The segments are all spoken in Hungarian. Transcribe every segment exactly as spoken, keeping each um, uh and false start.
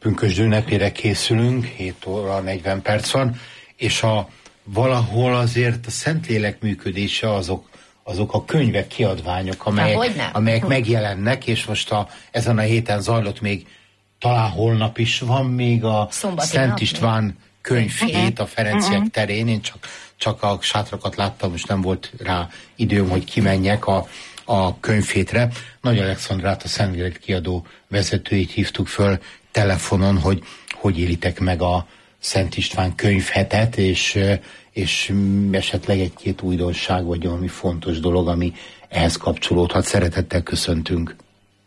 pünkösd ünnepére készülünk, hét óra negyven perc van, és a, valahol azért a Szentlélek működése azok, azok a könyvek, kiadványok, amelyek, amelyek megjelennek, és most a, ezen a héten zajlott még, talán holnap is van még a Szombati Szent nap, István könyvhét a Ferenciek uh-huh. terén. Én csak, csak a sátrakat láttam, és nem volt rá időm, hogy kimenjek a, a könyvhétre. Nagy Alexandrát, a Szentlélek kiadó vezetőit hívtuk föl telefonon, hogy hogy élitek meg a Szent István könyvhetet, és, és esetleg egy-két újdonság, vagy valami fontos dolog, ami ehhez kapcsolódhat. Szeretettel köszöntünk.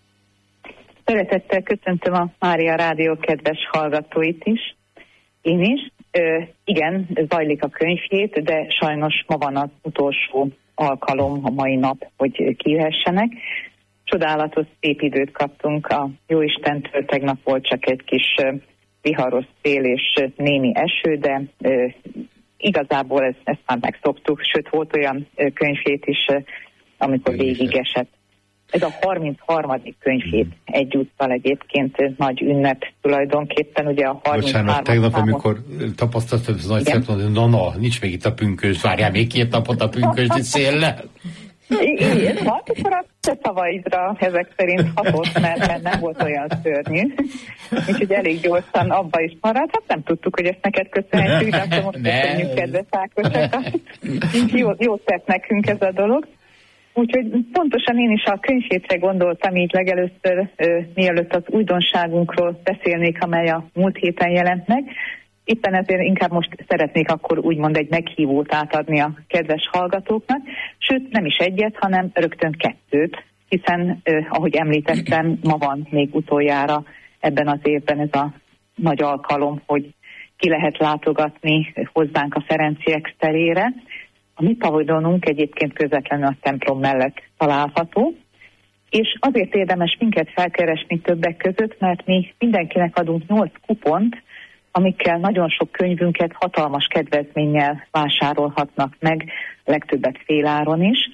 Szeretettel köszöntöm a Mária Rádió kedves hallgatóit is. Én is. Ö, igen, zajlik a könyvhét, de sajnos ma van az utolsó alkalom a mai nap, hogy kijöhessenek. Csodálatos szép időt kaptunk a Jóistentől, tegnap volt csak egy kis viharos szél és némi eső, de ö, igazából ezt, ezt már megszoktuk, sőt volt olyan könyvhét is, amikor végig esett. Ez a harmincharmadik könyvhét egyúttal egyébként nagy ünnep tulajdonképpen, ugye a harmincharmadik Bocsánat, tegnap, számon... amikor tapasztaltam, ez nagy szép, na, na, nincs még itt a pünkösd, várjál még két napot a pünkösdi széllel. Igen, hát akkor a te szavaidra ezek szerint hatott, mert, mert nem volt olyan szörnyű. Úgyhogy elég gyorsan abba is maradt. Hát nem tudtuk, hogy ezt neked köszönhetjük, de akkor most köszönjük, kedves Ákosokat. Jó, jót tett nekünk ez a dolog. Úgyhogy pontosan én is a könyvhétre gondoltam így legelőször, ö, mielőtt az újdonságunkról beszélnék, amely a múlt héten jelent meg. Éppen ezért inkább most szeretnék akkor úgymond egy meghívót átadni a kedves hallgatóknak, sőt nem is egyet, hanem rögtön kettőt, hiszen ö, ahogy említettem, ma van még utoljára ebben az évben ez a nagy alkalom, hogy ki lehet látogatni hozzánk a Ferenciek terére. A mi pavilonunk egyébként közvetlenül a templom mellett található, és azért érdemes minket felkeresni többek között, mert mi mindenkinek adunk nyolc kupont, amikkel nagyon sok könyvünket hatalmas kedvezménnyel vásárolhatnak meg, legtöbbet féláron is.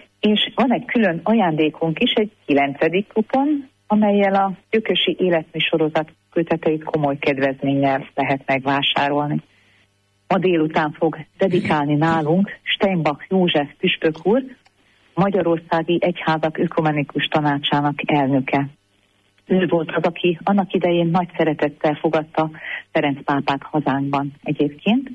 És van egy külön ajándékunk is, egy kilencedik kupon, amellyel a Gyökösi Életmű sorozat köteteit komoly kedvezménnyel lehet megvásárolni. Ma délután fog dedikálni nálunk Steinbach József püspök úr, Magyarországi Egyházak Ökumenikus Tanácsának elnöke. Ő volt az, aki annak idején nagy szeretettel fogadta Ferenc pápát hazánkban egyébként.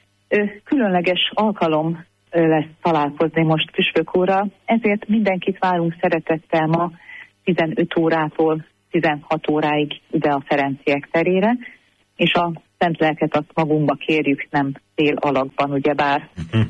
Ő különleges alkalom lesz találkozni most püspök úrral, ezért mindenkit várunk szeretettel ma tizenöt órától tizenhat óráig ide a Ferenciek terére, és a Szent Lelket azt magunkba kérjük, nem tél alakban, ugyebár.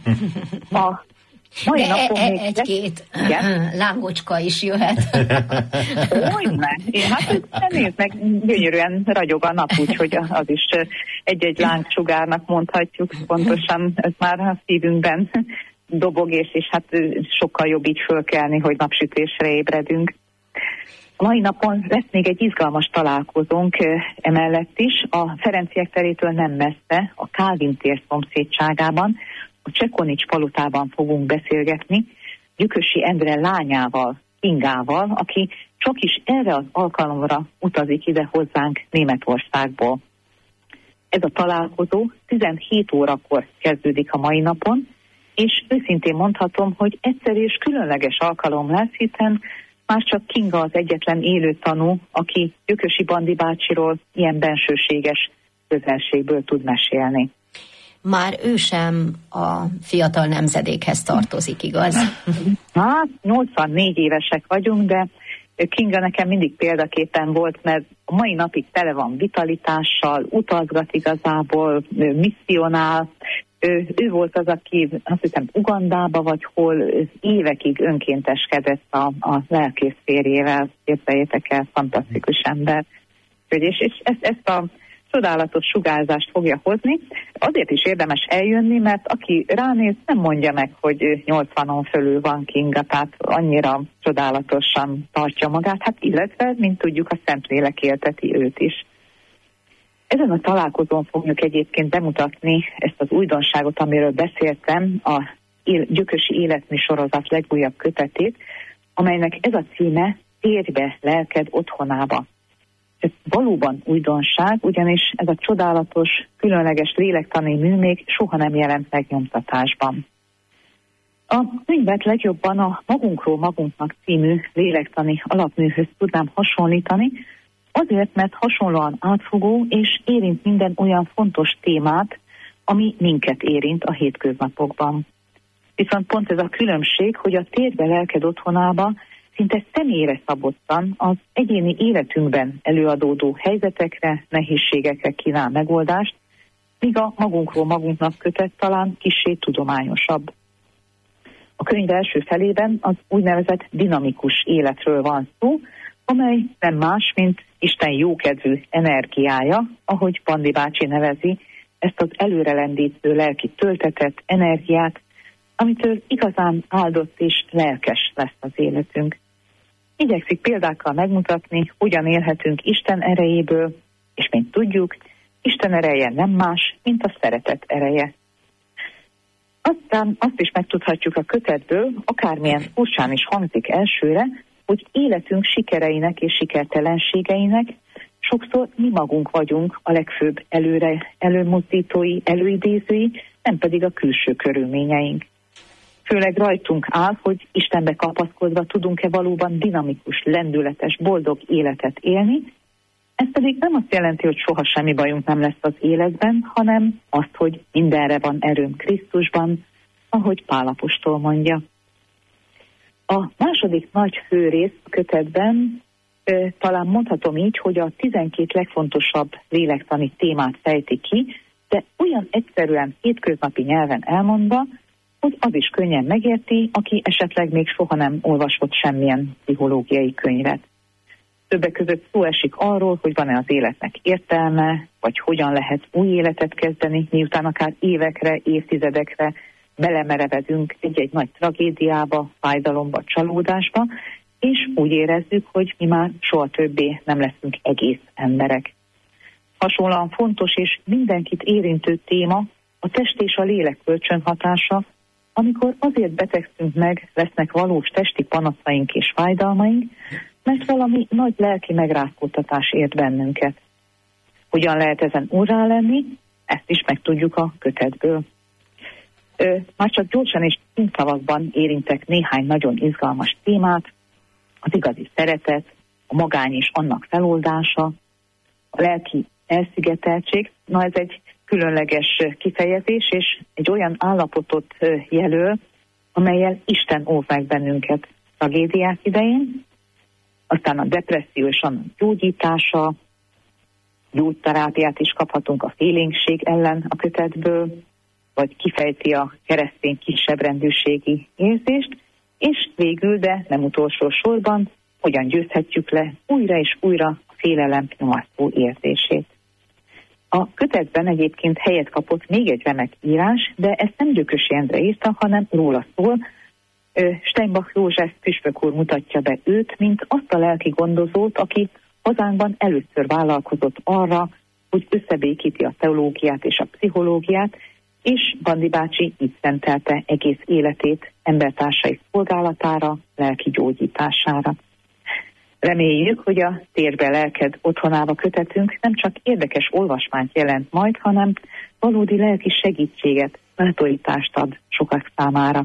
A mai De napon e- még egy-két lángocska is jöhet. Hogyne? Hát nézd meg, gyönyörűen ragyog a nap, úgyhogy az is egy-egy lángcsugárnak mondhatjuk, pontosan ez már a szívünkben dobog, és, és hát sokkal jobb így fölkelni, hogy napsütésre ébredünk. A mai napon lesz még egy izgalmas találkozónk emellett is, a Ferenciek terétől nem messze, a Kálvin tér szomszédságában, a Csekonics palotában fogunk beszélgetni Gyökösi Endre lányával, Ingával, aki csak is erre az alkalomra utazik ide hozzánk Németországból. Ez a találkozó tizenhét órakor kezdődik a mai napon, és őszintén mondhatom, hogy egyszerű és különleges alkalom lesz, hiszen már csak Kinga az egyetlen élő tanú, aki Gyökösi Bandi bácsiról ilyen bensőséges közelségből tud mesélni. Már ő sem a fiatal nemzedékhez tartozik, igaz? Hát, nyolcvannégy évesek vagyunk, de Kinga nekem mindig példaképpen volt, mert a mai napig tele van vitalitással, utazgat igazából, misszionál. Ő, ő volt az, aki azt hiszem Ugandába vagy hol évekig önkénteskedett a, a lelkész férjével, képzeljétek el, fantasztikus ember. És, és ezt, ezt a csodálatos sugárzást fogja hozni. Azért is érdemes eljönni, mert aki ránéz, nem mondja meg, hogy nyolcvanon fölül van Kinga, tehát annyira csodálatosan tartja magát, hát illetve, mint tudjuk, a Szentlélek élteti őt is. Ezen a találkozón fogjuk egyébként bemutatni ezt az újdonságot, amiről beszéltem, a Gyökösi Életmű sorozat legújabb kötetét, amelynek ez a címe Térj be lelked otthonába. Ez valóban újdonság, ugyanis ez a csodálatos, különleges lélektani mű még soha nem jelent meg nyomtatásban. A könyvet legjobban a Magunkról magunknak című lélektani alapműhöz tudnám hasonlítani, azért, mert hasonlóan átfogó és érint minden olyan fontos témát, ami minket érint a hétköznapokban. Viszont pont ez a különbség, hogy a Térd be lelked otthonába szinte személyre szabottan az egyéni életünkben előadódó helyzetekre, nehézségekre kínál megoldást, míg a Magunkról magunknak kötet talán kissé tudományosabb. A könyv első felében az úgynevezett dinamikus életről van szó, amely nem más, mint Isten jókedvű energiája, ahogy Bandi bácsi nevezi, ezt az előrelendítő lelki töltetet, energiát, amitől igazán áldott és lelkes lesz az életünk. Igyekszik példákkal megmutatni, hogyan élhetünk Isten erejéből, és mint tudjuk, Isten ereje nem más, mint a szeretet ereje. Aztán azt is megtudhatjuk a kötetből, akármilyen furcsán is hangzik elsőre, hogy életünk sikereinek és sikertelenségeinek sokszor mi magunk vagyunk a legfőbb előre előmozdítói, előidézői, nem pedig a külső körülményeink. Főleg rajtunk áll, hogy Istenbe kapaszkodva tudunk-e valóban dinamikus, lendületes, boldog életet élni. Ez pedig nem azt jelenti, hogy soha semmi bajunk nem lesz az életben, hanem azt, hogy mindenre van erőm Krisztusban, ahogy Pál apostol mondja. A második nagy főrész a kötetben e, talán mondhatom így, hogy a tizenkét legfontosabb lélektani témát fejti ki, de olyan egyszerűen hétköznapi nyelven elmondva, hogy az is könnyen megérti, aki esetleg még soha nem olvasott semmilyen pszichológiai könyvet. Többek között szó esik arról, hogy van-e az életnek értelme, vagy hogyan lehet új életet kezdeni, miután akár évekre, évtizedekre belemerevedünk egy-egy nagy tragédiába, fájdalomba, csalódásba, és úgy érezzük, hogy mi már soha többé nem leszünk egész emberek. Hasonlóan fontos és mindenkit érintő téma a test és a lélek kölcsönhatása, amikor azért betegszünk meg, lesznek valós testi panaszaink és fájdalmaink, mert valami nagy lelki megrázkódtatás ért bennünket. Hogyan lehet ezen úrrá lenni? Ezt is megtudjuk a kötetből. Ö, már csak gyorsan és színszavakban érintek néhány nagyon izgalmas témát, az igazi szeretet, a magány és annak feloldása, a lelki elszigeteltség. Na, ez egy különleges kifejezés, és egy olyan állapotot jelöl, amellyel Isten óv meg bennünket tragédiák idején, aztán a depresszió és annak gyógyítása, gyógyterápiát is kaphatunk a félénkség ellen a kötetből, vagy kifejti a keresztény kisebbrendűségi érzést, és végül, de nem utolsó sorban, hogyan győzhetjük le újra és újra a félelem nyomasztó érzését. A kötetben egyébként helyet kapott még egy remek írás, de ezt nem Gyökösi Endre írta, hanem róla szól. Steinbach József püspök úr mutatja be őt, mint azt a lelki gondozót, aki hazánkban először vállalkozott arra, hogy összebékíti a teológiát és a pszichológiát, és Bandi bácsi így szentelte egész életét embertársai szolgálatára, lelki gyógyítására. Reméljük, hogy a Térd be lelked otthonába kötetünk nem csak érdekes olvasmányt jelent majd, hanem valódi lelki segítséget, bátorítást ad sokak számára.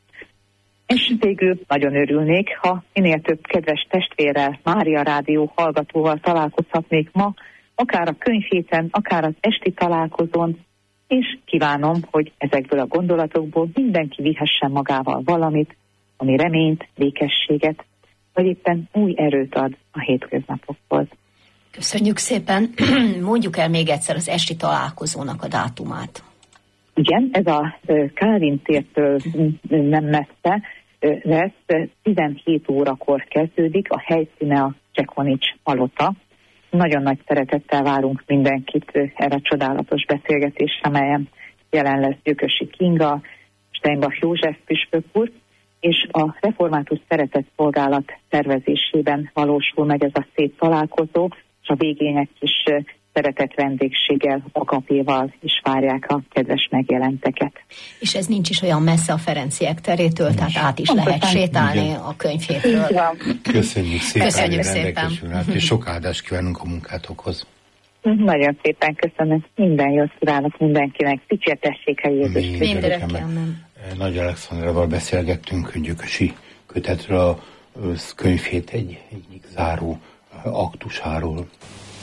És végül nagyon örülnék, ha minél több kedves testvérrel, Mária Rádió hallgatóval találkozhatnék ma, akár a könyvhéten, akár az esti találkozón, és kívánom, hogy ezekből a gondolatokból mindenki vihessen magával valamit, ami reményt, békességet, vagy éppen új erőt ad a hétköznapokhoz. Köszönjük szépen. Mondjuk el még egyszer az esti találkozónak a dátumát. Igen, ez a Kálvin tértől nem messze lesz, tizenhét órakor kezdődik, a helyszíne a Csekonics palota. Nagyon nagy szeretettel várunk mindenkit erre a csodálatos beszélgetésre, amelyen jelen lesz Gyökösi Kinga, Steinbach József püspök úr, és a Református Szeretett Szolgálat tervezésében valósul meg ez a szép találkozó, és a végén egy kis szeretett vendégséggel, akapéval is várják a kedves megjelenteket. És ez nincs is olyan messze a Ferenciek terétől, nincs. Tehát át is Pontosan. Lehet sétálni igen. a könyvhétről. Köszönjük szépen. Köszönjük szépen. És sok áldást kívánunk a munkátokhoz. Nagyon szépen köszönöm. Minden jót kívánok mindenkinek. Dicsértessék a Jézus. Mindörökképpen. Nagy Alexandrával beszélgettünk Gyökösi kötetről, a könyvhét egy, egy záró aktusáról.